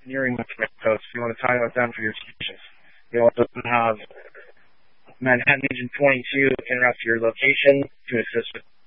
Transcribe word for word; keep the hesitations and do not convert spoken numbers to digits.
nearing the West Coast. You want to tie those down for your stations. You also have Manhattan Agent twenty-two interrupt your location to assist with